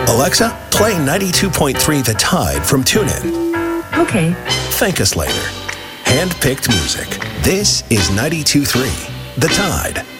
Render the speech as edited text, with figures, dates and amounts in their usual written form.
Alexa, play 92.3 The Tide from TuneIn. Okay. Thank us later. Hand-picked music. This is 92.3 The Tide.